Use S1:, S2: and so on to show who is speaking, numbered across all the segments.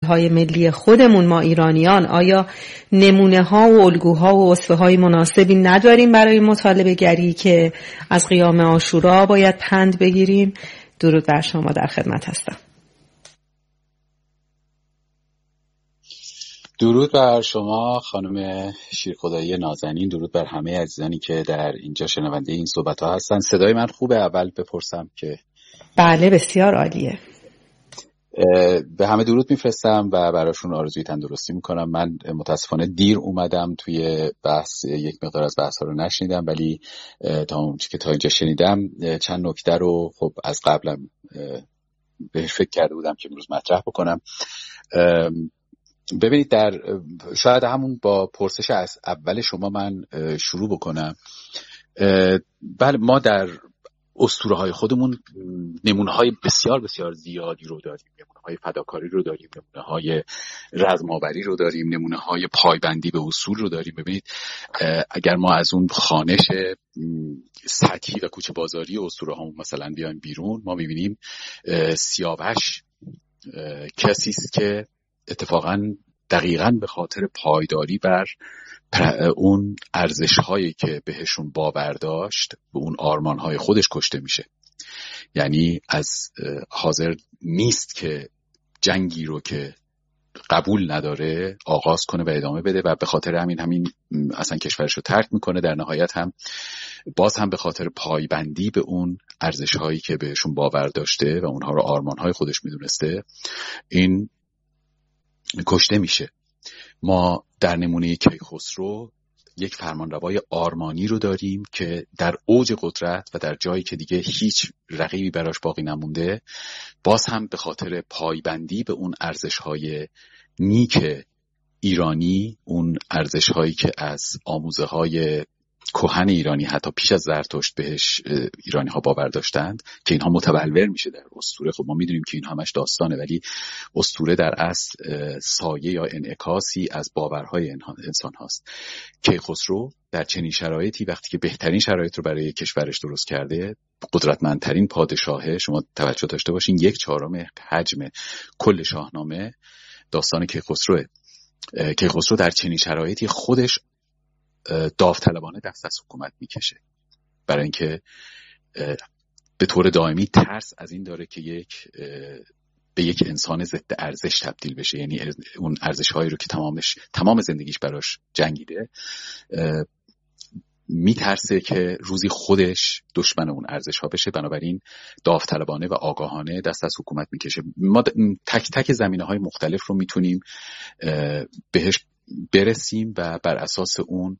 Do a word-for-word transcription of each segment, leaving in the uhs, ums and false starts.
S1: های ملی خودمون ما ایرانیان آیا نمونه ها و الگوها و وصفه های مناسبی نداریم برای مطالبه گری که از قیام عاشورا باید پند بگیریم؟ درود بر شما، در خدمت هستم.
S2: درود بر شما خانم شیرخدایی نازنین، درود بر همه عزیزانی که در اینجا شنونده این صحبت ها هستن. صدای من خوبه؟ اول بپرسم که
S1: بله بسیار عالیه.
S2: به همه درود میفرستم و براشون آرزوی تندرستی میکنم. من متاسفانه دیر اومدم توی بحث، یک مقدار از بحث ها رو نشنیدم، ولی تا اونچه که تا اینجا شنیدم چند نکته رو خب از قبلم بهش فکر کرده بودم که امروز مطرح بکنم. ببینید، در شاید همون با پرسش از اول شما من شروع بکنم. بله، ما در اسطوره های خودمون نمونه های بسیار بسیار زیادی رو داریم. نمونه های فداکاری رو داریم، نمونه های رزم‌آوری رو داریم، نمونه های پایبندی به اصول رو داریم. ببینید، اگر ما از اون خوانش سطحی و کوچه بازاری اسطوره ها مثلا بیایم بیرون، ما میبینیم سیاوش کسی است که اتفاقا دقیقاً به خاطر پایداری بر اون ارزش‌هایی که بهشون باور داشت، به اون آرمان‌های خودش کشته میشه. یعنی از حاضر نیست که جنگی رو که قبول نداره آغاز کنه و ادامه بده و به خاطر همین همین اصلا کشورش رو ترک میکنه. در نهایت هم باز هم به خاطر پایبندی به اون ارزش‌هایی که بهشون باور داشته و اونها رو آرمان‌های خودش میدونسته، این کشته میشه. ما در نمونه کیخسرو یک فرمانروای آرمانی رو داریم که در اوج قدرت و در جایی که دیگه هیچ رقیبی براش باقی نمونده، باز هم به خاطر پایبندی به اون ارزش‌های نیک ایرانی، اون ارزش‌هایی که از آموزه‌های کهن ایرانی حتی پیش از زرتشت بهش ایرانی ها باور داشتند، که اینها متبلور میشه در اسطوره. خب ما میدونیم که این همش داستانه، ولی اسطوره در اصل سایه یا انعکاسی از باورهای انسان هاست. کیخسرو در چنین شرایطی، وقتی که بهترین شرایط رو برای کشورش درست کرده، قدرتمندترین پادشاهه، شما توجه داشته باشین یک چهارم حجم کل شاهنامه داستان کیخسروه. کیخسرو در چنین شرایطی خودش داوطلبانه دست از حکومت میکشه، برای اینکه به طور دائمی ترس از این داره که یک به یک انسان ضد ارزش تبدیل بشه. یعنی اون ارزش‌هایی رو که تمامش تمام زندگیش براش جنگیده، میترسه که روزی خودش دشمن اون ارزش‌ها بشه. بنابراین داوطلبانه و آگاهانه دست از حکومت میکشه. ما تک تک زمینه‌های مختلف رو میتونیم بهش برسیم و بر اساس اون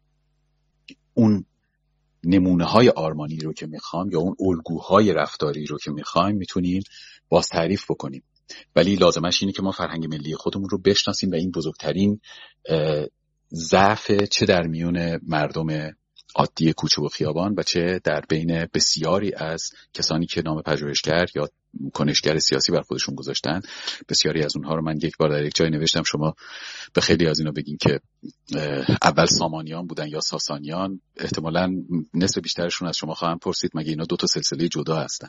S2: اون نمونه های آرمانی رو که میخوام یا اون الگوهای رفتاری رو که میخوایم میتونیم باز تعریف بکنیم. ولی لازمش اینه که ما فرهنگ ملی خودمون رو بشناسیم و این بزرگترین ضعف چه در میون مردم عادی کوچه و خیابان و چه در بین بسیاری از کسانی که نام پژوهشگر یا کنشگر سیاسی بر خودشون گذاشتن. بسیاری از اونها رو من یک بار در یک جای نوشتم، شما به خیلی از اینا بگین که اول سامانیان بودن یا ساسانیان، احتمالاً نصف بیشترشون از شما خواهم پرسید مگه اینا دو تا سلسله جدا هستن.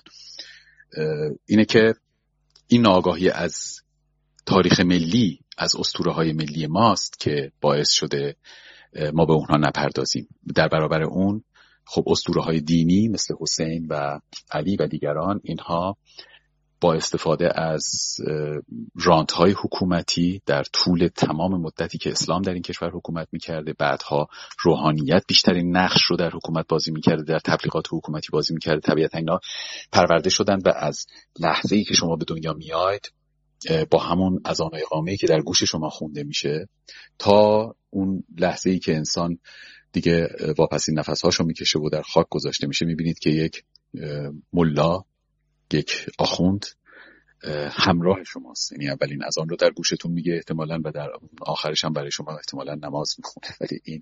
S2: اینه که این ناآگاهی از تاریخ ملی، از اسطوره‌های ملی ماست که باعث شده ما به اونها نپردازیم. در برابر اون خب اسطوره‌های دینی مثل حسین و علی و دیگران، اینها با استفاده از رانت‌های حکومتی در طول تمام مدتی که اسلام در این کشور حکومت می‌کرده، بعدها روحانیت بیشترین نقش رو در حکومت بازی می‌کرده، در تبلیغات حکومتی بازی می‌کرده. طبیعتاً اینا پرورده شدن و از لحظه‌ای که شما به دنیا میاید با همون اذان و اقامه‌ای که در گوش شما خونده میشه تا اون لحظه‌ای که انسان دیگه واپسین نفس‌هاشو میکشه و در خاک گذاشته میشه، میبینید که یک ملا، یک آخوند همراه شماست. یعنی اولین اذان رو در گوشتون میگه احتمالاً و در آخرش هم برای شما احتمالاً نماز میخونه. ولی این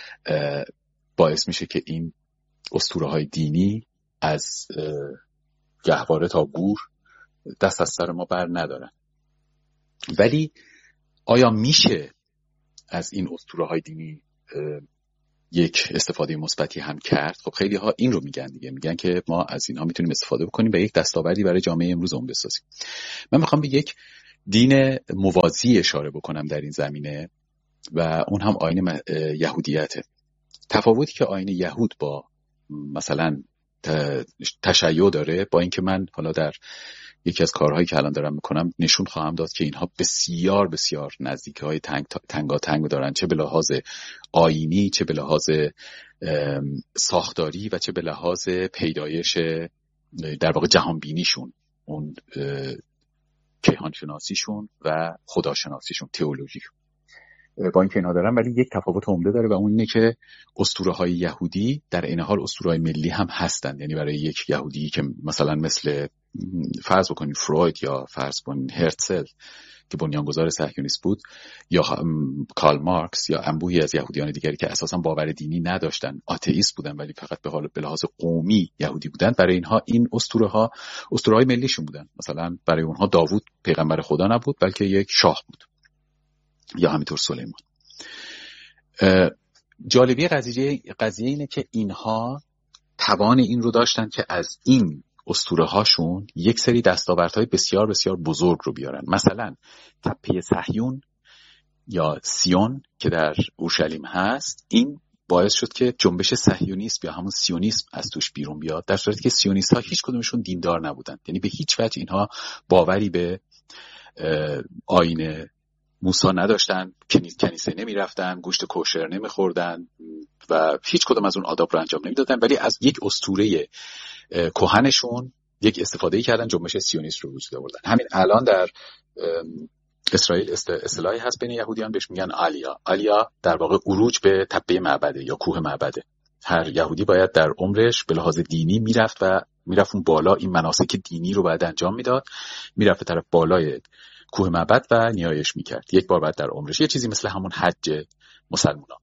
S2: باعث میشه که این اسطوره‌های دینی از گهواره تا گور دست از سر ما بر ندارن. ولی آیا میشه از این اسطوره‌های دینی یک استفاده مثبتی هم کرد؟ خب خیلی ها این رو میگن دیگه، میگن که ما از اینها میتونیم استفاده بکنیم و یک دستاوردی برای جامعه امروز اون بسازیم. من میخوام به یک دین موازی اشاره بکنم در این زمینه و اون هم آیین یهودیته. تفاوتی که آیین یهود با مثلا تشیع داره، با اینکه من حالا در یکی از کارهایی که الان دارم میکنم نشون خواهم داد که اینها بسیار بسیار نزدیکی های تنگ تنگا تنگ دارن، چه به لحاظ آیینی، چه به لحاظ ساختاری و چه به لحاظ پیدایش در واقع جهانبینیشون، اون کیهانشناسیشون و خداشناسیشون، تئولوژیشون. با اینکه اینا دارن ولی یک تفاوت عمده داره و اون اینه که اسطوره‌های یهودی در این حال اسطوره‌های ملی هم هستند. یعنی برای یک یهودی که مثلا مثل فرض بکنید فروید یا فرض کنید هرتزل که بنیانگذار صهیونیسم بود، یا کارل مارکس یا انبوهی از یهودیان دیگری که اساسا باور دینی نداشتن، آتئیست بودن ولی فقط به حال به لحاظ قومی یهودی بودن، برای اینها این اسطوره‌ها اسطوره‌های ملیشون بودن. مثلا برای اونها داوود پیغمبر خدا نبود بلکه یک شاه بود، یا همینطور سلیمان. جالبی قضیه قضیه اینه که اینها توان این رو داشتن که از این اسطوره هاشون یک سری دستاوردهای بسیار بسیار بزرگ رو بیارن. مثلا تپه صهیون یا سیون که در اورشلیم هست، این باعث شد که جنبش صهیونیسم یا همون سیونیسم از توش بیرون بیاد، در صورتی که سیونیست ها هیچ کدومشون دیندار نبودن. یعنی به هیچ وجه اینها باوری به آیین موسی نداشتن، کنیسه نمی رفتن، گوشت کوشر نمی خوردن و هیچ کدوم از اون آداب رو انجام نمی دادن، ولی از یک اسطوره کهنشون یک استفاده کردن، جنبش سیونیست رو وجود آوردن. همین الان در اسرائیل اصطلاحی هست بین یهودیان بهش میگن آلیا. آلیا در واقع عروج به تپه معبده یا کوه معبده. هر یهودی باید در عمرش به لحاظ دینی میرفت و میرفت اون بالا، این مناسک دینی رو باید انجام میداد، میرفت به طرف بالای کوه معبد و نیایش میکرد یک بار بعد در عمرش، یه چیزی مثل همون حج مسلمانان.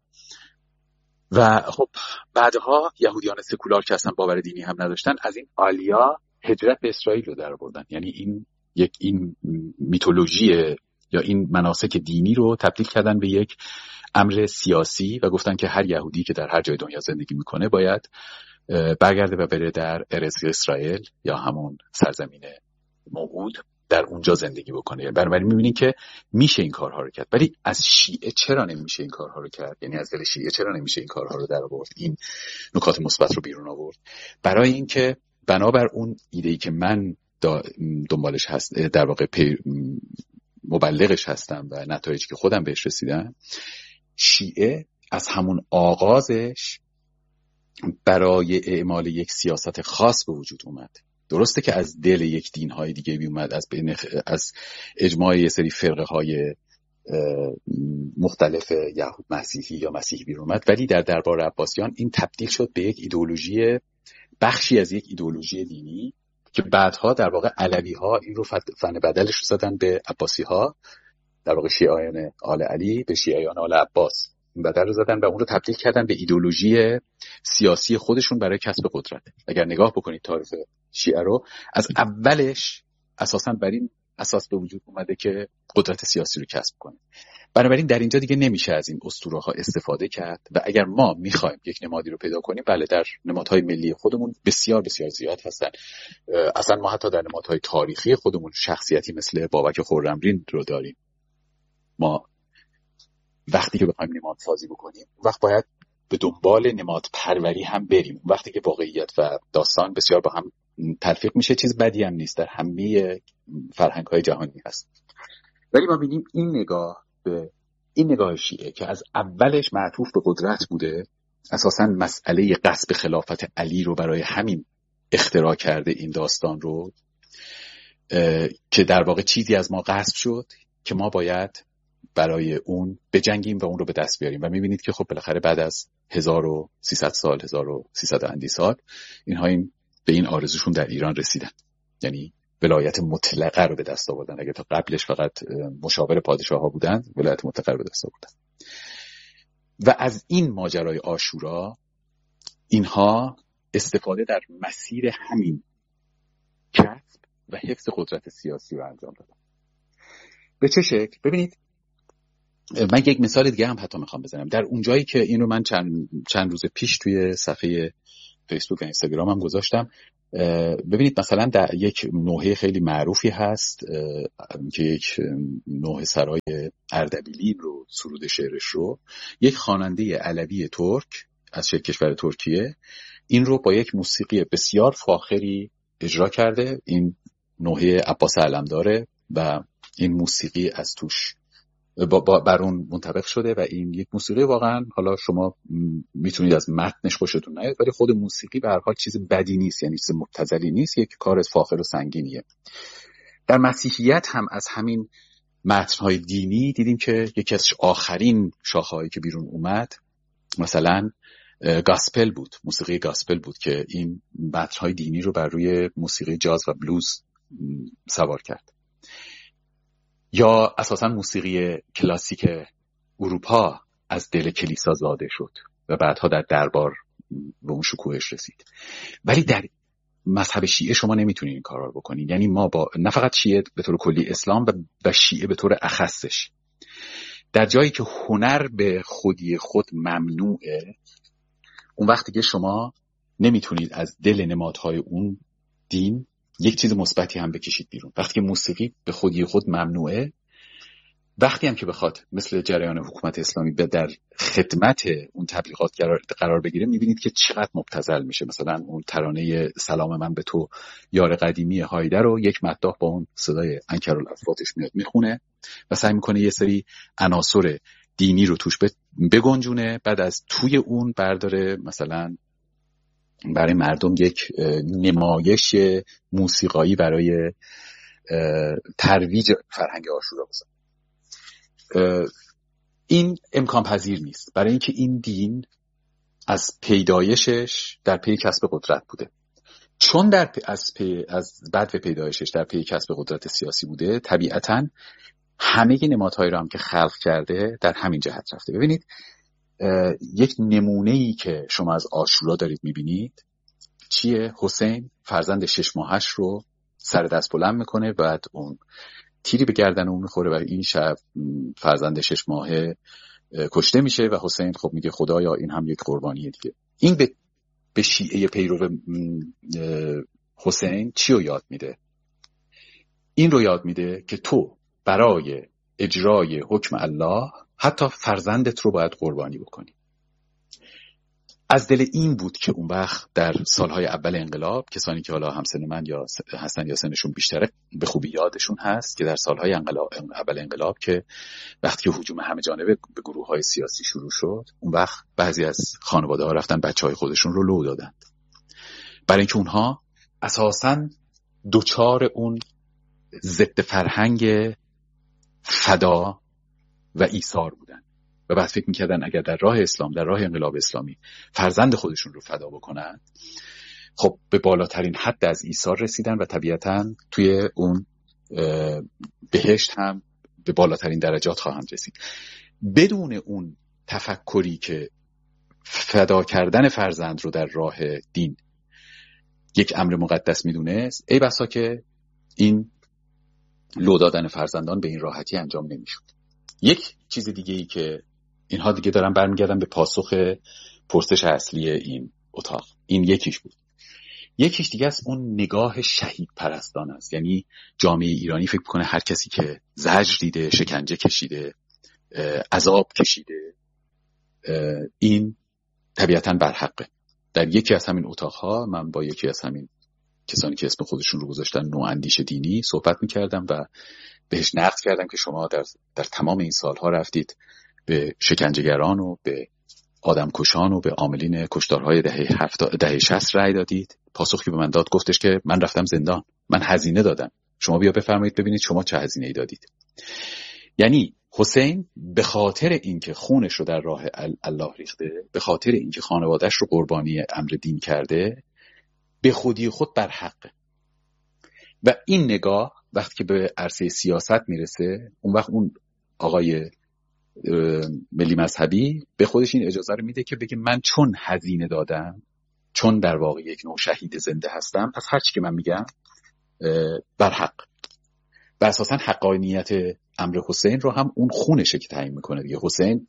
S2: و خب بعدها یهودیان سکولار که اصلا باور دینی هم نداشتن از این آلیا هجرت به اسرائیل رو در آوردن. یعنی این یک این میتولوژی یا این مناسک دینی رو تبدیل کردن به یک امر سیاسی و گفتن که هر یهودی که در هر جای دنیا زندگی میکنه باید برگرده و بره در ارض اسرائیل یا همون سرزمین موعود در اونجا زندگی بکنه. بنابراین می‌بینین که میشه این کارها رو کرد. ولی از شیعه چرا نمیشه این کارها رو کرد؟ یعنی از دل شیعه چرا نمیشه این کارها رو در آورد، این نکات مثبت رو بیرون آورد؟ برای اینکه بنابر اون ایده‌ای که من دنبالش هست، در واقع مبلغش هستم و نتایجی که خودم بهش رسیدم، شیعه از همون آغازش برای اعمال یک سیاست خاص به وجود اومد. درسته که از دل یک دین‌های دیگه بی اومد، از بین از اجماع یه سری فرقه‌های مختلف یهود مسیحی یا مسیحی بیرون اومد، ولی در دربار عباسیان این تبدیل شد به یک ایدئولوژی، بخشی از یک ایدئولوژی دینی که بعدها در واقع علوی‌ها این رو فن بدلش رو زدن به عباسی‌ها، در واقع شیعیان آل علی به شیعیان آل عباس بدل رو زدن و اون رو تبدیل کردن به ایدئولوژی سیاسی خودشون برای کسب قدرت. اگر نگاه بکنید تاریخ شیعه رو، از اولش اساساً بر این اساس به وجود اومده که قدرت سیاسی رو کسب کنه. بنابراین در اینجا دیگه نمیشه از این اسطوره‌ها استفاده کرد و اگر ما میخوایم یک نمادی رو پیدا کنیم، بله در نمادهای ملی خودمون بسیار بسیار زیاد هستن. اصلا ما حتی در نمادهای تاریخی خودمون شخصیتی مثل بابک خرمدین رو داریم. ما وقتی که بخوایم نماد سازی بکنیم وقت باید به دنبال نماد پروری هم بریم. وقتی که واقعیت و داستان بسیار با هم تلفیق میشه، چیز بدی هم نیست، در همه فرهنگ‌های جهانی هست. ولی ما ببینیم این نگاه به این نگاه شیعه که از اولش معطوف به قدرت بوده، اساساً مسئله غصب خلافت علی رو برای همین اختراع کرده این داستان رو، که در واقع چیزی از ما غصب شد که ما باید برای اون بجنگیم و اون رو به دست بیاریم. و میبینید که خب بالاخره بعد از هزار و سیصد سال، هزار و سیصد اندی سال، اینها این به این آرزوشون در ایران رسیدن، یعنی ولایت مطلقه رو به دست آوردن. اگه تا قبلش فقط مشاور پادشاه ها بودن، ولایت مطلقه رو به دست آوردن. و از این ماجرای عاشورا اینها استفاده در مسیر همین کسب و حفظ قدرت سیاسی رو انجام دادن. به چه شکل؟ ببینید، من یک مثال دیگه هم حتی میخوام بزنم. در اونجایی که اینو من چند چند روز پیش توی صفحه فیسبوک و اینستاگرام هم گذاشتم، ببینید مثلا در یک نوحه خیلی معروفی هست که یک نوحه سرای اردبیلی رو، سرود شعرش رو یک خواننده علوی ترک از کشور ترکیه این رو با یک موسیقی بسیار فاخری اجرا کرده. این نوحه عباس علمداره و این موسیقی از توش با بر اون منطبق شده و این یک موسیقی واقعا، حالا شما میتونید از متنش خوشتون نیاد ولی خود موسیقی به هر حال چیز بدی نیست، یعنی چیز مبتذلی نیست، یک کار فاخر و سنگینیه. در مسیحیت هم از همین متن‌های دینی دیدیم که یکی از آخرین شاخه‌هایی که بیرون اومد مثلا گاسپل بود، موسیقی گاسپل بود که این متن‌های دینی رو بر روی موسیقی جاز و بلوز سوار کرد. یا اساساً موسیقی کلاسیک اروپا از دل کلیسا زاده شد و بعدها در دربار به اون شکوهش رسید. ولی در مذهب شیعه شما نمیتونید این کارا رو بکنید. یعنی ما با نه فقط شیعه به طور کلی اسلام و شیعه به طور اخصش، در جایی که هنر به خودی خود ممنوعه، اون وقتی که شما نمیتونید از دل نمادهای اون دین یک چیز مثبتی هم بکشید بیرون. وقتی که موسیقی به خودی خود ممنوعه، وقتی هم که بخواد مثل جریان حکومت اسلامی به در خدمت اون تبلیغات قرار بگیره، میبینید که چقدر مبتذل میشه. مثلا اون ترانه سلام من به تو یار قدیمی هایده رو یک مداح با اون صدای عنکرالأصواتش میاد میخونه و سعی میکنه یه سری عناصر دینی رو توش بگنجونه، بعد از توی اون برداره مثلا برای مردم یک نمایش موسیقایی برای ترویج فرهنگ عاشورا بزنه. این امکان پذیر نیست، برای اینکه این دین از پیدایشش در پی کسب قدرت بوده. چون در پی از پی از بعد پیدایشش در پی کسب قدرت سیاسی بوده، طبیعتاً همه نمادهایی رو هم که خلق کرده در همین جهت رفته. ببینید یک نمونه‌ای که شما از عاشورا دارید می‌بینید چیه؟ حسین فرزند شش ماهش رو سر دست بلند میکنه، بعد اون تیری به گردن اون میخوره و این شب فرزند شش ماهه کشته میشه و حسین خب میگه خدایا این هم یک قربانیه دیگه. این به به شیعه پیرو حسین چی رو یاد میده؟ این رو یاد میده که تو برای اجرای حکم الله حتی فرزندت رو باید قربانی بکنی. از دل این بود که اون وقت در سالهای اول انقلاب، کسانی که حالا همسن من یا هستن یا سنشون بیشتره به خوبی یادشون هست که در سالهای انقلاب اول انقلاب که وقتی که هجوم همه جانبه به گروه‌های سیاسی شروع شد، اون وقت بعضی از خانواده‌ها رفتن بچه‌های خودشون رو لو دادن، برای اینکه اونها اساساً دوچار اون ضد فرهنگ فدا و ایثار بودن و بعد فکر میکردن اگر در راه اسلام، در راه انقلاب اسلامی فرزند خودشون رو فدا بکنن، خب به بالاترین حد از ایثار رسیدن و طبیعتاً توی اون بهشت هم به بالاترین درجات خواهند رسید. بدون اون تفکری که فدا کردن فرزند رو در راه دین یک امر مقدس میدونست، ای بسا که این لو دادن فرزندان به این راحتی انجام نمیشد. یک چیز دیگه ای که اینها دیگه دارن برمیگردن به پاسخ پرسش اصلی این اتاق، این یکیش بود. یکیش دیگه از اون نگاه شهید پرستان است. یعنی جامعه ایرانی فکر میکنه هر کسی که زجر دیده، شکنجه کشیده، عذاب کشیده، این طبیعتاً برحقه. در یکی از همین اتاقها من با یکی از همین کسانی که اسم خودشون رو گذاشتن نواندیش دینی صحبت میکردم و بهش نقد کردم که شما در, در تمام این سالها رفتید به شکنجهگران و به آدمکشان و به عاملین کشتارهای دهه هفتاد دهه شصت رأی دادید. پاسخی به من داد، گفتش که من رفتم زندان، من هزینه دادم، شما بیا بفرمایید ببینید شما چه هزینه‌ای دادید. یعنی حسین به خاطر اینکه خونش رو در راه الله ریخته، به خاطر اینکه خانواده‌اش رو قربانی امر دین کرده، به خودی خود بر حقه. و این نگاه وقتی که به عرصه سیاست میرسه، اون وقت اون آقای ملی مذهبی به خودش این اجازه رو میده که بگه من چون هزینه دادم، چون در واقع یک نوع شهید زنده هستم، پس هر چی که من میگم بر حق. و اساسا حقانیت امر حسین رو هم اون خونشه که تعیین میکنه دیگه. حسین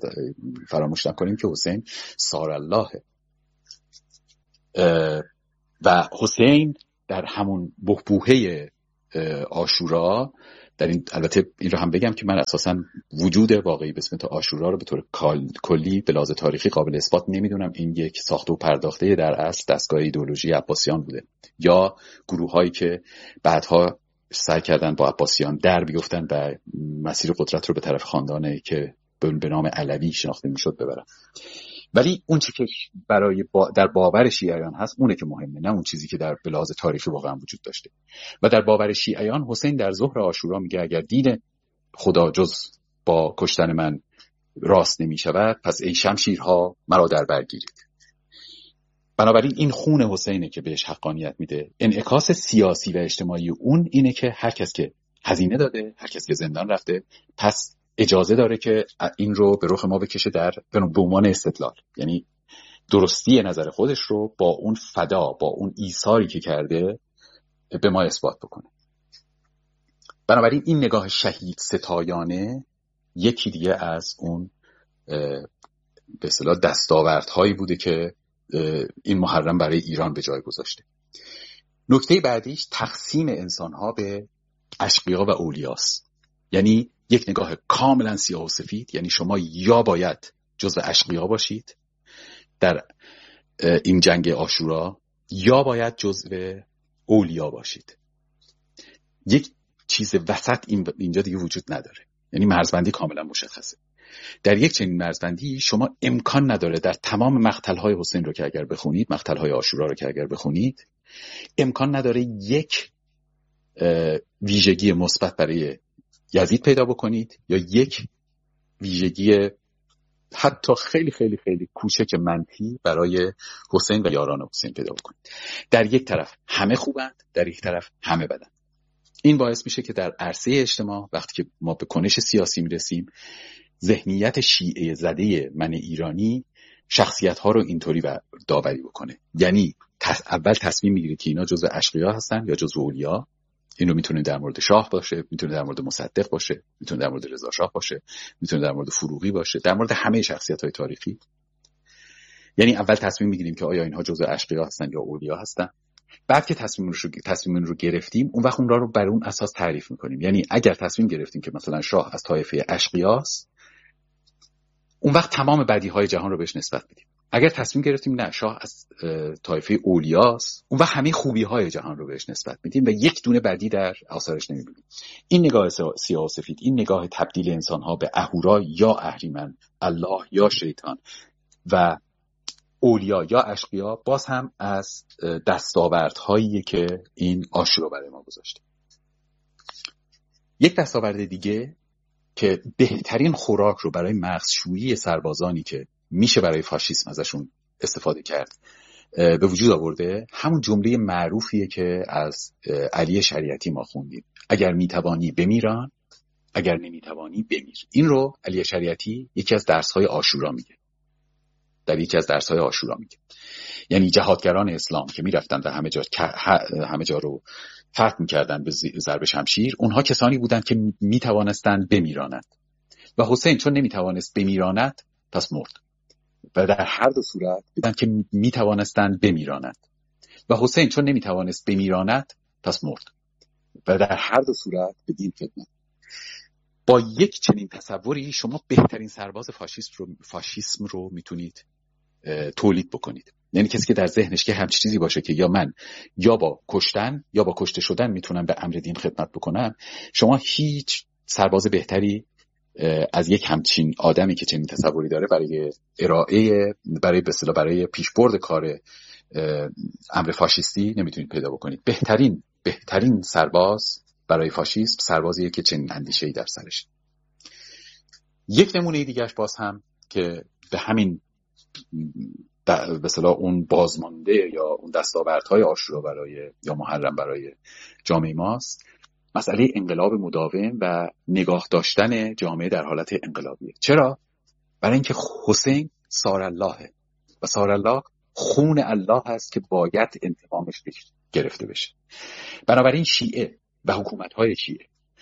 S2: فراموش نکنیم که حسین سار اللهه. و حسین در همون بحبوحه عاشورا، در این البته این رو هم بگم که من اساساً وجود واقعی به اسم عاشورا رو به طور کلی به لحاظ تاریخی قابل اثبات نمیدونم. این یک ساخته و پرداخته در اصل دستگاه ایدئولوژی عباسیان بوده یا گروه‌هایی که بعدها سعی کردن با عباسیان در بیفتن و مسیر قدرت رو به طرف خاندانی که به نام علوی شناخته میشد ببرن. ولی اون چیزی که برای با در باور شیعیان هست اونه که مهمه، نه اون چیزی که در بلاز تاریخی واقعا وجود داشته. و در باور شیعیان حسین در ظهر عاشورا میگه اگر دین خدا جز با کشتن من راست نمی شود، پس ای شمشیرها مرا در بر گیرید. بنابراین این خون حسینه که بهش حقانیت میده. انعکاس سیاسی و اجتماعی اون اینه که هر کس که هزینه داده، هر کس که زندان رفته، پس اجازه داره که این رو به رخ ما بکشه در به عنوان استدلال، یعنی درستی نظر خودش رو با اون فدا، با اون ایثاری که کرده به ما اثبات بکنه. بنابراین این نگاه شهید ستایانه یکی دیگه از اون به اصطلاح دستاوردهایی بوده که این محرم برای ایران به جای گذاشته. نکته بعدیش تقسیم انسانها به اشقیا و اولیاست، یعنی یک نگاه کاملا سیاه و سفید، یعنی شما یا باید جزو اشقیا باشید در این جنگ عاشورا یا باید جزو اولیا باشید. یک چیز وسط اینجا دیگه وجود نداره، یعنی مرزبندی کاملا مشخصه. در یک چنین مرزبندی شما امکان نداره در تمام مقتل‌های حسین رو که اگر بخونید، مقتل‌های عاشورا رو که اگر بخونید، امکان نداره یک ویژگی مثبت برای یزید پیدا بکنید یا یک ویژگی حتی خیلی خیلی خیلی کوچک منفی برای حسین و یاران حسین پیدا بکنید. در یک طرف همه خوبند، در یک طرف همه بدند. این باعث میشه که در عرصه اجتماع وقتی که ما به کنش سیاسی میرسیم، ذهنیت شیعه زده من ایرانی شخصیت ها رو اینطوری و داوری بکنه. یعنی اول تصمیم میگیره که اینا جزو اشقیا هستن یا جزو اولیا. این رو میتونه در مورد شاه باشه، میتونه در مورد مصدق باشه، میتونه در مورد رضا شاه باشه، میتونه در مورد فروغی باشه، در مورد همه شخصیت های تاریخی. یعنی اول تصمیم میگیریم که آیا اینها جزو اشقیا هستن یا اولیا هستن. بعد که تصمیم رو تصمیم رو گرفتیم، اون وقت اون را رو بر اون اساس تعریف میکنیم. یعنی اگر تصمیم گرفتیم که مثلا شاه از طایفه اشقیاست، اون وقت تمام بدیهای جهان رو بهش نسبت میدیم. اگر تصمیم گرفتیم نه، شاه از طایفه اولیاست، اون وقت همه خوبی‌های جهان رو بهش نسبت میدیم و یک دونه بدی در آثارش نمیبینیم. این نگاه سیاه و سفید، این نگاه تبدیل انسان‌ها به اهورا یا اهریمن، الله یا شیطان و اولیا یا اشقیا، باز هم از دستاوردهایی که این عاشورا برای ما گذاشته. یک دستاورد دیگه که بهترین خوراک رو برای مغزشویی سربازانی که میشه برای فاشیسم ازشون استفاده کرد به وجود آورده، همون جمله معروفیه که از علی شریعتی ما خوندیم: اگر میتوانی بمیران، اگر نمیتوانی بمیر. این رو علی شریعتی یکی از درس‌های عاشورا میگه، در یکی از درس‌های عاشورا میگه. یعنی جهادگران اسلام که میرفتن و همه جا همه جا رو فتح میکردن به ضرب شمشیر، اونها کسانی بودند که میتوانستند بمیرانند و حسین چون نمیتوانست بمیراند پس مرد. و در هر دو صورت بودند که میتوانستند بمیرانند و حسین چون نمیتوانست بمیراند پس مرد. و در هر دو صورت به دین خدمت. با یک چنین تصوری شما بهترین سرباز فاشیسم رو فاشیسم رو میتونید تولید بکنید. یعنی کسی که در ذهنش که همچین چیزی باشه که یا من یا با کشتن یا با کشته شدن میتونم به امر دین خدمت بکنم، شما هیچ سرباز بهتری از یک همچین آدمی که چنین تصوری داره برای ارائه برای به اصطلاح برای پیشبرد کار امر فاشیستی نمیتونید پیدا بکنید. بهترین بهترین سرباز برای فاشیسم سربازیه که چنین اندیشه‌ای در سرش. یک نمونه دیگه‌اش باز هم که به همین به اصطلاح اون بازمانده یا اون دستاوردهای عاشورا برای یا محرم برای جامعه ماست، مسئله انقلاب مداوم و نگاه داشتن جامعه در حالت انقلابیه. چرا؟ برای اینکه حسین سار اللهه و سار الله خون الله هست که باید انتقامش گرفته بشه. بنابراین شیعه و حکومت‌های شیعه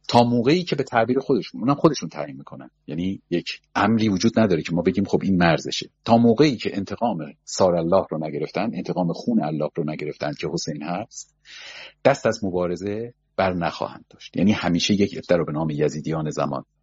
S2: تا موقعی که به تعبیر خودشون، اونم خودشون تعیین میکنن، یعنی یک امری وجود نداره که ما بگیم خب این مرزشه، تا موقعی که انتقام سار الله رو نگرفتن، انتقام خون الله رو نگرفتن که حسین هست، دست از مبارزه بر نخواهند داشت. یعنی همیشه یک عده رو به نام یزیدیان زمان